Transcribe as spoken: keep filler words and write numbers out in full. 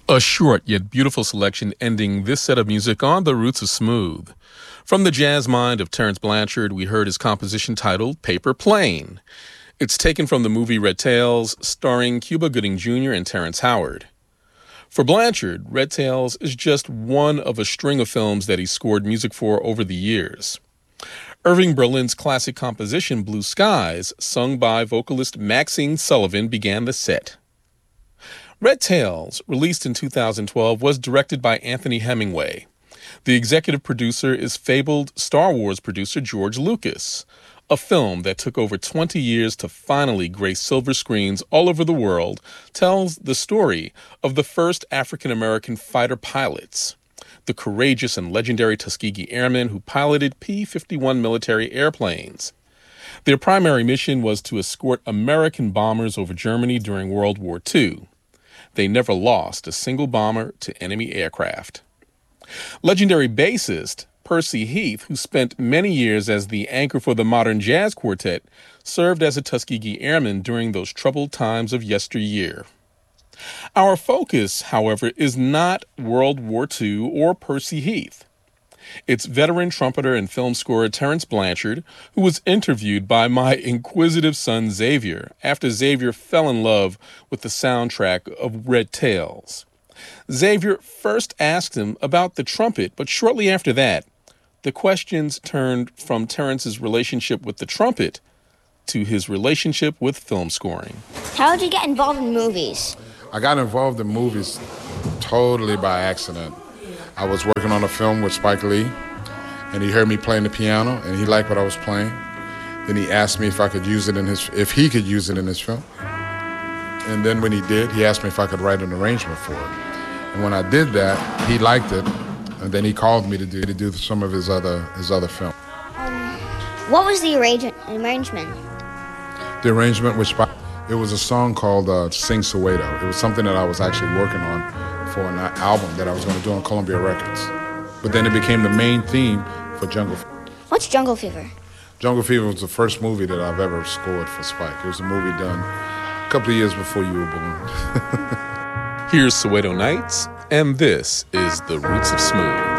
A short yet beautiful selection ending this set of music on The Roots of Smooth. From the jazz mind of Terence Blanchard, we heard his composition titled Paper Plane. It's taken from the movie Red Tails, starring Cuba Gooding Junior and Terrence Howard. For Blanchard, Red Tails is just one of a string of films that he scored music for over the years. Irving Berlin's classic composition Blue Skies, sung by vocalist Maxine Sullivan, began the set. Red Tails, released in two thousand twelve, was directed by Anthony Hemingway. The executive producer is fabled Star Wars producer George Lucas. A film that took over twenty years to finally grace silver screens all over the world tells the story of the first African-American fighter pilots, the courageous and legendary Tuskegee Airmen who piloted P fifty-one military airplanes. Their primary mission was to escort American bombers over Germany during World War Two. They never lost a single bomber to enemy aircraft. Legendary bassist Percy Heath, who spent many years as the anchor for the Modern Jazz Quartet, served as a Tuskegee Airman during those troubled times of yesteryear. Our focus, however, is not World War Two or Percy Heath. It's veteran trumpeter and film scorer Terence Blanchard, who was interviewed by my inquisitive son Xavier after Xavier fell in love with the soundtrack of Red Tails. Xavier first asked him about the trumpet, but shortly after that, the questions turned from Terence's relationship with the trumpet to his relationship with film scoring. How did you get involved in movies? I got involved in movies totally by accident. I was working on a film with Spike Lee, and he heard me playing the piano, and he liked what I was playing. Then he asked me if I could use it in his, if he could use it in his film. And then when he did, he asked me if I could write an arrangement for it. And when I did that, he liked it, and then he called me to do to do some of his other his other film. Um, what was the arrange- arrangement? The arrangement with Spike, it was a song called uh, Sing Soweto. It was something that I was actually working on for an album that I was going to do on Columbia Records. But then it became the main theme for Jungle Fever. What's Jungle Fever? Jungle Fever was the first movie that I've ever scored for Spike. It was a movie done a couple of years before you were born. Here's Soweto Nights, and this is The Roots of Smooth.